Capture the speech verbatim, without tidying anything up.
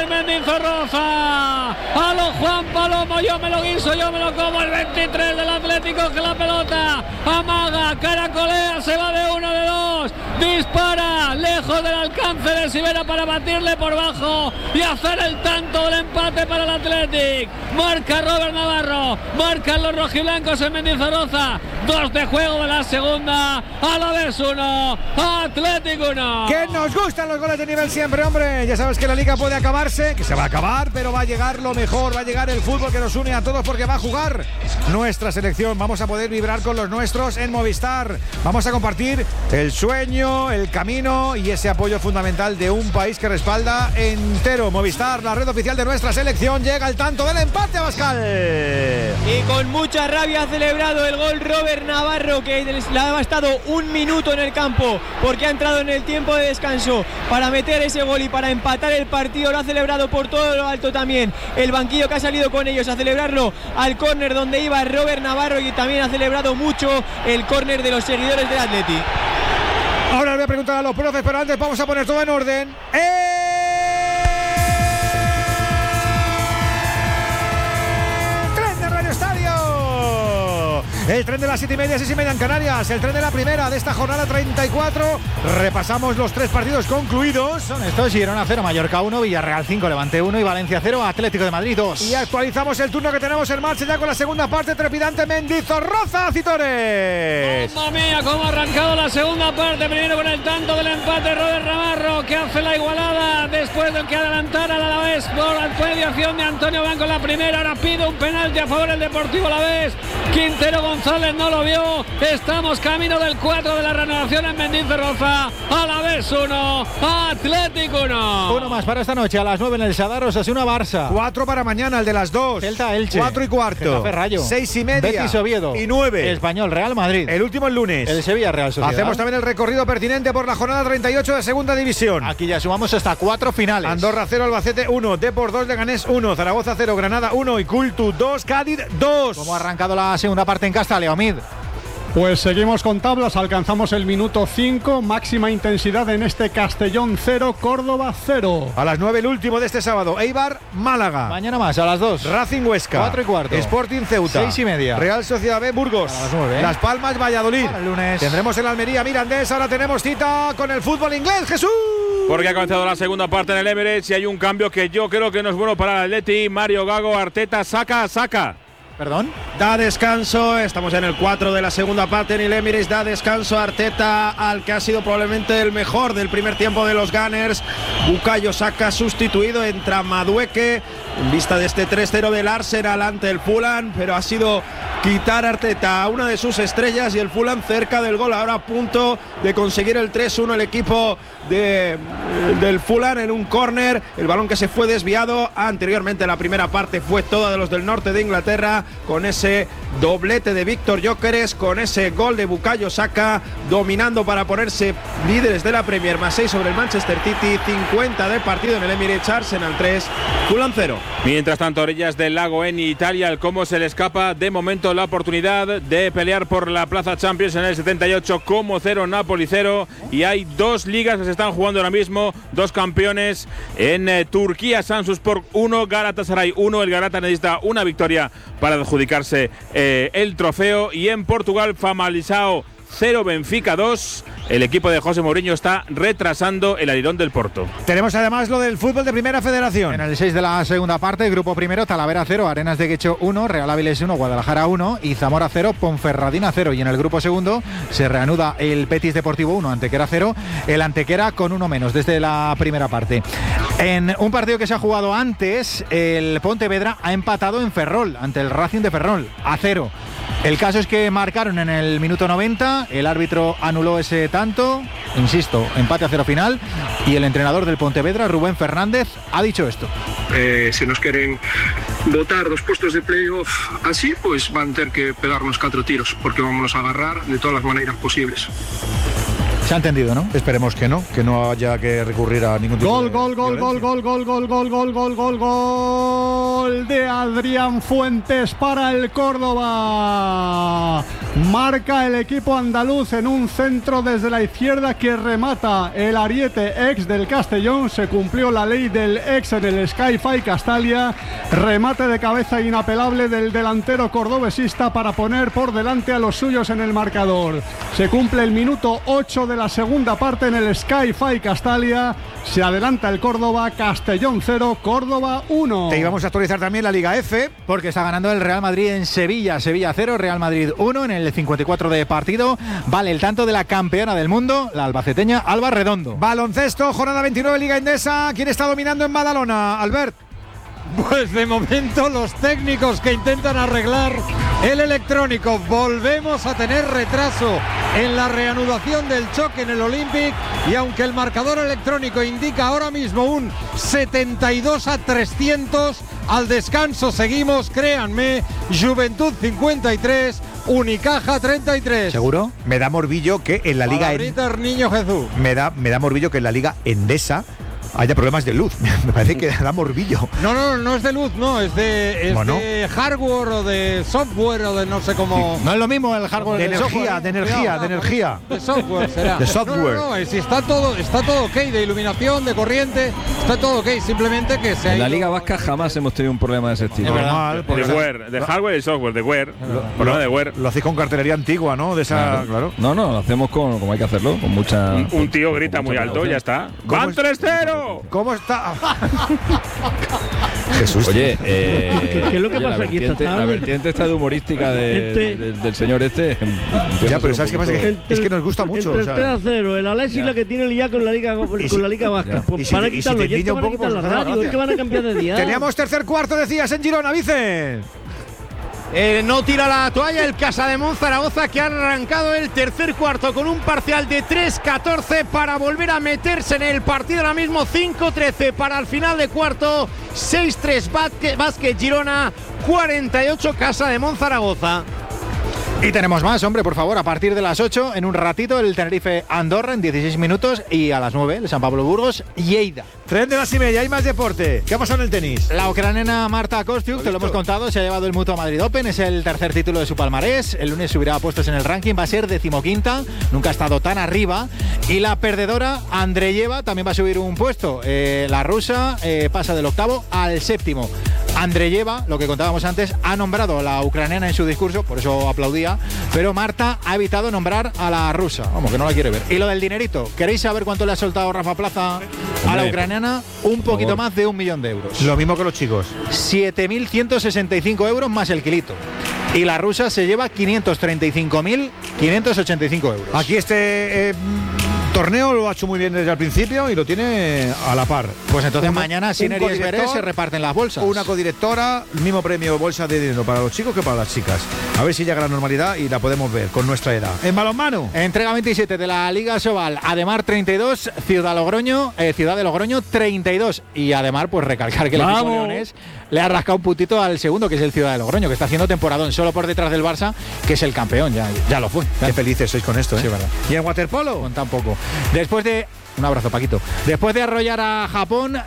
Mendizorroza. A lo Juan Palomo, yo me lo guiso, yo me lo como. El veintitrés del Atlético, coge la pelota, amaga, caracolea, se va de uno, de dos, dispara, lejos del alcance de Sivera para batirle por bajo y hacer el tanto del empate para el Athletic. Marca Robert Navarro, marcan los rojiblancos en Mendizorroza. Dos de juego de la segunda, Alavés uno, Athletic uno. Que nos gustan los goles de nivel siempre, hombre. Ya sabes que la liga puede acabarse, que se va a acabar, pero va a llegar lo mejor, va a llegar el fútbol que nos une a todos porque va a jugar nuestra selección. Vamos a poder vibrar con los nuestros en Movistar. Vamos a compartir el sueño, el camino y ese apoyo fundamental de un país que respalda entero. Movistar, la red oficial de nuestra selección, llega al tanto del empate, Abascal. Y con mucha rabia ha celebrado el gol Robert Navarro, que le ha bastado un minuto en el campo porque ha entrado en el tiempo de descanso para meter ese gol y para empatar el partido. Lo ha celebrado por todo lo alto también el banquillo que ha salido con ellos a celebrarlo al córner donde iba Robert Navarro, y también ha celebrado mucho el córner de los seguidores del Athletic. Ahora le voy a preguntar a los profes, pero antes vamos a poner todo en orden. ¡Eh! El tren de las siete y media, seis y media en Canarias. El tren de la primera de esta jornada treinta y cuatro. Repasamos los tres partidos concluidos. Son estos: Girona cero, Mallorca uno, Villarreal cinco, Levante uno y Valencia cero, Atlético de Madrid dos. Y actualizamos el turno que tenemos en marcha ya con la segunda parte trepidante. Mendizorroza, Citores. ¡Mamma mía! Cómo ha arrancado la segunda parte. Primero con el tanto del empate, Robert Navarro, que hace la igualada después de que adelantara al Alavés por mediación de Antonio Blanco en la primera. Ahora pide un penalti a favor del Deportivo Alavés. Quintero González no lo vio. Estamos camino del cuatro de la renovación en Mendizorroza. Alavés uno, Atlético uno. Uno más para esta noche a las nueve en el Sadar, Osasuna Barça. Cuatro para mañana, el de las dos. Celta Elche. Cuatro y cuarto. Getafe Rayo. Seis y media. Betis Oviedo. Y nueve. Español Real Madrid. El último el lunes. El Sevilla Real Sociedad. Hacemos también el recorrido pertinente por la jornada treinta y ocho de segunda división. Aquí ya sumamos hasta cuatro finales. Andorra cero, Albacete uno, Depor dos, Leganés uno, Zaragoza cero, Granada uno y Cultu dos, Cádiz dos. ¿Cómo ha arrancado la segunda parte en Casta, Leomid? Pues seguimos con tablas, alcanzamos el minuto cinco, máxima intensidad en este Castellón cero, Córdoba cero. A las nueve el último de este sábado, Eibar, Málaga. Mañana más, a las dos. Racing Huesca. cuatro y cuarto. Sporting Ceuta. seis y media. Real Sociedad B, Burgos. A las nueve, ¿eh? Las Palmas, Valladolid. Para el lunes. Tendremos el Almería, Mirandés. Ahora tenemos cita con el fútbol inglés, Jesús. Porque ha comenzado la segunda parte en el Emirates y hay un cambio que yo creo que no es bueno para el Atleti. Mario Gago, Arteta, saca, saca. ¿Perdón? Da descanso, estamos en el cuatro de la segunda parte en el Emirates, da descanso Arteta al que ha sido probablemente el mejor del primer tiempo de los Gunners. Bukayo Saka sustituido, entra Madueke en vista de este tres cero del Arsenal ante el Fulham, pero ha sido quitar Arteta a una de sus estrellas y el Fulham cerca del gol, ahora a punto de conseguir el tres uno el equipo de, del Fulham en un córner, el balón que se fue desviado. Anteriormente la primera parte fue toda de los del norte de Inglaterra, con ese doblete de Víctor Gyökeres, con ese gol de Bukayo Saka, dominando para ponerse líderes de la Premier, más seis sobre el Manchester City, cincuenta de partido en el Emirates. Arsenal tres, Fulham cero. Mientras tanto, a orillas del lago en Italia, el Como se le escapa de momento la oportunidad de pelear por la plaza Champions en el setenta y ocho, Como cero, Napoli cero, y hay dos ligas que se están jugando ahora mismo, dos campeones en eh, Turquía, Samsunspor uno, Galatasaray uno, el Galata necesita una victoria para adjudicarse eh, el trofeo, y en Portugal, Famalicão cero, Benfica dos. El equipo de José Mourinho está retrasando el alirón del Porto. Tenemos además lo del fútbol de Primera Federación. En el seis de la segunda parte, grupo primero, Talavera cero, Arenas de Guecho uno, Real Avilés uno, Guadalajara uno y Zamora cero, Ponferradina cero. Y en el grupo segundo se reanuda el Betis Deportivo uno, Antequera cero, el Antequera con uno menos desde la primera parte. En un partido que se ha jugado antes, el Pontevedra ha empatado en Ferrol ante el Racing de Ferrol a cero. El caso es que marcaron en el minuto noventa, el árbitro anuló ese tanto, insisto, empate a cero final, y el entrenador del Pontevedra, Rubén Fernández, ha dicho esto. Eh, si nos quieren botar dos puestos de playoff así, pues van a tener que pegarnos cuatro tiros, porque vamos a agarrar de todas las maneras posibles. Se ha entendido, ¿no? Esperemos que no, que no haya que recurrir a ningún tipo gol, de gol, gol, gol, gol, gol, gol, gol, gol, gol, gol, gol de Adrián Fuentes para el Córdoba. Marca el equipo andaluz en un centro desde la izquierda que remata el ariete ex del Castellón. Se cumplió la ley del ex en el Sky-Fi Castalia. Remate de cabeza inapelable del delantero cordobesista para poner por delante a los suyos en el marcador. Se cumple el minuto ocho de la segunda parte en el Sky-Fi Castalia. Se adelanta el Córdoba, Castellón cero, Córdoba uno. Te íbamos a actualizar también la Liga F. Porque está ganando el Real Madrid en Sevilla. Sevilla cero, Real Madrid uno en el cincuenta y cuatro de partido. Vale el tanto de la campeona del mundo, la albaceteña Alba Redondo. Baloncesto, jornada veintinueve, Liga Endesa. ¿Quién está dominando en Badalona, Albert? Pues de momento los técnicos que intentan arreglar el electrónico. Volvemos a tener retraso en la reanudación del choque en el Olympic, y aunque el marcador electrónico indica ahora mismo un setenta y dos a trescientos, al descanso seguimos, créanme. Juventud cincuenta y tres, Unicaja treinta y tres. ¿Seguro? Me da morbillo que en la Liga en... Niño Jesús. Me da, me da morbillo que en la Liga Endesa haya problemas de luz. Me parece que da morbillo. No, no, no es de luz, no, es de, es bueno. de hardware o de software o de no sé cómo. No es lo mismo el hardware de del energía, software. de energía, no, de energía. De software será. De software. No, no, no, si está todo, está todo ok, de iluminación, de corriente, está todo ok, simplemente que se ha En la ido... Liga Vasca jamás hemos tenido un problema de ese estilo. Normal, De wear, de hardware y software, de wear. Problema de wear. Lo hacéis con cartelería antigua, ¿no? De esa, Claro. claro. No, no, lo hacemos con, como hay que hacerlo, con mucha. Un, un tío grita con muy mucha alto, precaución. ya está. ¿Cómo ¡Van es- tres cero! ¿Cómo está? Jesús. Oye, eh, ¿Qué- qué es lo que oye, pasa la aquí esta vertiente, la tarde? vertiente esta de humorística de- Este- de- del señor este. Ya, pero ¿sabes qué pasa? Que es que nos gusta mucho. Entre o sea, el tres a cero, el Alexis la que tiene el ya con la Liga, con Y si- la Liga Vasca. ya. Pues Y si- van a y si quitarlo, te ya es que envidia un van a poco, quitar pues la nada, radio, es que van a cambiar de día. Teníamos tercer cuarto, decías, en Girona, Vicen. Eh, no tira la toalla el Casademón Zaragoza, que ha arrancado el tercer cuarto con un parcial de tres catorce para volver a meterse en el partido. Ahora mismo cinco trece para el final de cuarto, seis tres Basket Girona, cuarenta y ocho Casademón Zaragoza. Y tenemos más, hombre, por favor, a partir de las ocho, en un ratito, el Tenerife Andorra en dieciséis minutos, y a las nueve, el San Pablo Burgos Lleida. Tren de las y media, hay más deporte. ¿Qué ha pasado en el tenis? La ucraniana Marta Kostyuk, te lo hemos contado, se ha llevado el Mutua Madrid Open, es el tercer título de su palmarés. El lunes subirá a puestos en el ranking, va a ser decimoquinta, nunca ha estado tan arriba. Y la perdedora, Andreyeva, también va a subir un puesto. Eh, la rusa eh, pasa del octavo al séptimo. Andreyeva, lo que contábamos antes, ha nombrado a la ucraniana en su discurso, por eso aplaudía, pero Marta ha evitado nombrar a la rusa, vamos, que no la quiere ver. Y lo del dinerito, ¿queréis saber cuánto le ha soltado Rafa Plaza a la ucraniana? Un poquito más de un millón de euros. Lo mismo que los chicos. siete mil ciento sesenta y cinco euros más el kilito. Y la rusa se lleva quinientos treinta y cinco mil quinientos ochenta y cinco euros. Aquí este eh, torneo lo ha hecho muy bien desde el principio y lo tiene a la par. Pues entonces Uno- mañana un Sinner y codirector, Esveré se reparten las bolsas. Una codirectora, mismo premio bolsa de dinero para los chicos que para las chicas. A ver si llega la normalidad y la podemos ver con nuestra edad. En balonmano. Entrega veintisiete de la Liga Sobal, Ademar treinta y dos, Ciudad Logroño, eh, Ciudad de Logroño treinta y dos. Y Ademar, pues recalcar que el equipo leonés le ha rascado un puntito al segundo, que es el Ciudad de Logroño, que está haciendo temporadón solo por detrás del Barça, que es el campeón, ya, ya lo fue. Qué felices sois con esto, ¿eh? Sí, verdad. ¿Y en waterpolo? Con tan poco. Después de... Un abrazo, Paquito. Después de arrollar a Japón,